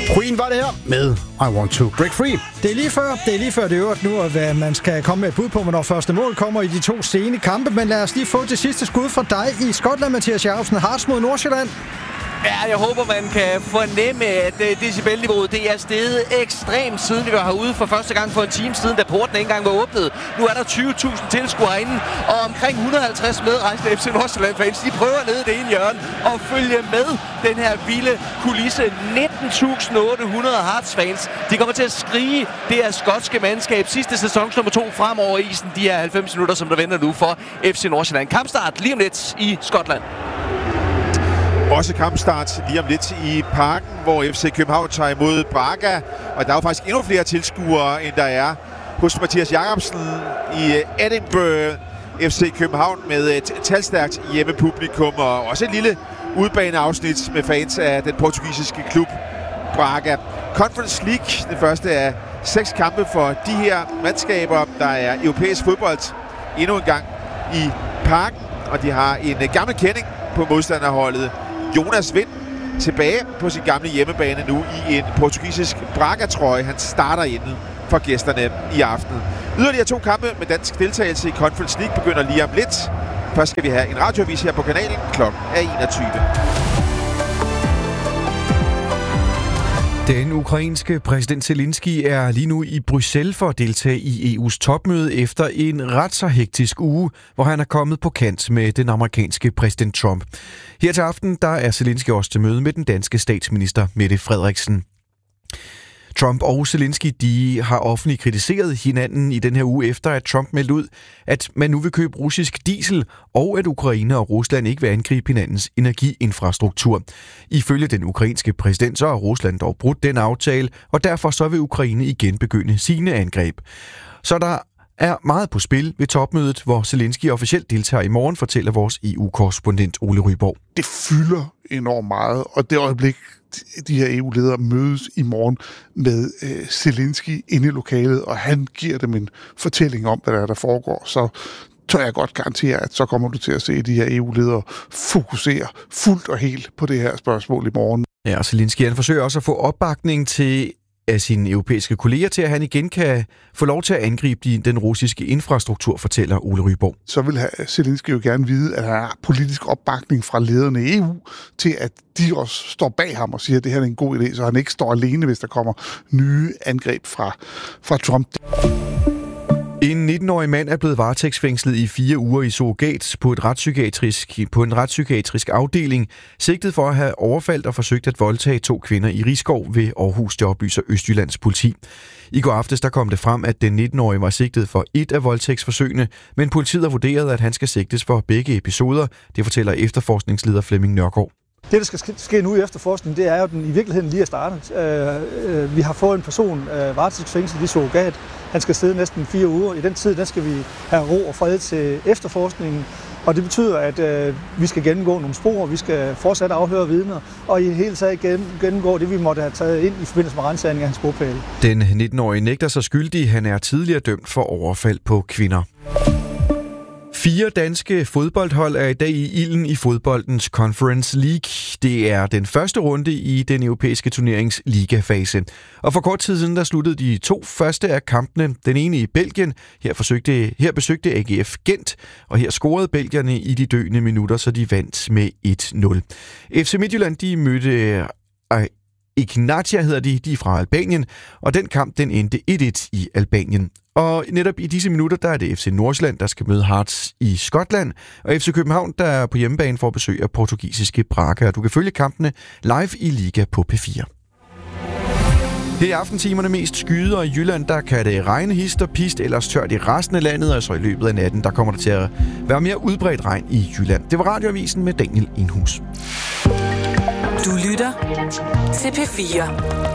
Queen var det her med I Want To Break Free. Det er lige før det øvrigt nu, at man skal komme med et bud på, hvornår første mål kommer i de to sene kampe. Men lad os lige få det sidste skud fra dig i Skotland, Mathias Jacobsen. Hearts mod Nordsjælland. Ja, jeg håber, man kan fornemme, at decibelniveauet det er steget ekstremt, siden vi var herude for første gang for en time siden, da porten ikke engang var åbnet. Nu er der 20.000 tilskuere herinde, og omkring 150 medrejsende FC Nordsjælland-fans. De prøver ned i det ene hjørne og følge med den her vilde kulisse. 19.800 Hearts-fans. De kommer til at skrige det her skotske mandskab. Sidste sæsons nummer 2 fremover isen. De er 90 minutter, som der venter nu for FC Nordsjælland. Kampstart lige om lidt i Skotland. Også kampstart lige om lidt i Parken, hvor FC København tager imod Braga. Og der er jo faktisk endnu flere tilskuere, end der er hos Mathias Jacobsen i Edinburgh. FC København med et talstærkt hjemmepublikum og også et lille udbaneafsnit med fans af den portugisiske klub Braga. Conference League, det første af 6 kampe for de her mandskaber, der er europæisk fodbold endnu en gang i Parken. Og de har en gammel kending på modstanderholdet. Jonas Vind tilbage på sin gamle hjemmebane nu i en portugisisk Braga-trøje. Han starter inden for gæsterne i aften. Yderligere 2 kampe med dansk deltagelse i Conference League begynder lige om lidt. Først skal vi have en radioavis her på kanalen. Klokken er 21. Den ukrainske præsident Zelensky er lige nu i Bruxelles for at deltage i EU's topmøde efter en ret så hektisk uge, hvor han er kommet på kant med den amerikanske præsident Trump. Her til aften der er Zelensky også til møde med den danske statsminister Mette Frederiksen. Trump og Zelensky de har offentligt kritiseret hinanden i den her uge efter, at Trump meldte ud, at man nu vil købe russisk diesel, og at Ukraine og Rusland ikke vil angribe hinandens energiinfrastruktur. Ifølge den ukrainske præsident, så har Rusland dog brudt den aftale, og derfor så vil Ukraine igen begynde sine angreb. Så der er meget på spil ved topmødet, hvor Zelensky officielt deltager i morgen, fortæller vores EU-korrespondent Ole Ryborg. Det fylder enormt meget, og det øjeblik, de her EU-ledere mødes i morgen med Zelensky inde i lokalet, og han giver dem en fortælling om, hvad der foregår, så tør jeg godt garantere, at så kommer du til at se de her EU-ledere fokusere fuldt og helt på det her spørgsmål i morgen. Ja, og Zelensky han forsøger også at få opbakning til af sine europæiske kolleger til, at han igen kan få lov til at angribe den russiske infrastruktur, fortæller Ole Ryborg. Så vil Zelensky jo gerne vide, at der er politisk opbakning fra lederne i EU til, at de også står bag ham og siger, at det her er en god idé, så han ikke står alene, hvis der kommer nye angreb fra Trump. En 19-årig mand er blevet varetægtsfængslet i 4 uger i surrogat på en retspsykiatrisk afdeling, sigtet for at have overfaldt og forsøgt at voldtage 2 kvinder i Risskov ved Aarhus, det oplyser Østjyllands politi. I går aftes der kom det frem, at den 19-årige var sigtet for et af voldtægtsforsøgene, men politiet har vurderet, at han skal sigtes for begge episoder, det fortæller efterforskningsleder Flemming Nørgaard. Det, der skal ske nu i efterforskningen, det er jo, den i virkeligheden lige er startet. Vi har fået en person varetægtsfængslet i surrogat. Han skal sidde næsten 4 uger. I den tid, der skal vi have ro og fred til efterforskningen. Og det betyder, at vi skal gennemgå nogle spor, vi skal fortsat afhøre vidner, og i det hele taget gennemgå det, vi måtte have taget ind i forbindelse med ransagning af hans bopæl. Den 19-årige nægter sig skyldig. Han er tidligere dømt for overfald på kvinder. 4 danske fodboldhold er i dag i ilden i fodboldens Conference League. Det er den første runde i den europæiske turnerings ligafase. Og for kort tid siden der sluttede de 2 første af kampene. Den ene i Belgien. Her besøgte AGF Gent, og her scorede belgierne i de døende minutter, så de vandt med 1-0. FC Midtjylland de mødte Ignatia hedder de er fra Albanien, og den kamp den endte 1-1 i Albanien. Og netop i disse minutter, der er det FC Nordsjælland, der skal møde Hearts i Skotland, og FC København, der er på hjemmebane for at besøge portugisiske Braga. Du kan følge kampene live i Liga på P4. Her i aftentimerne mest skyder, og i Jylland, der kan det regne hist og pist, ellers tørt i resten af landet, og så i løbet af natten, der kommer der til at være mere udbredt regn i Jylland. Det var Radioavisen med Daniel Enhus. Du lytter til P4.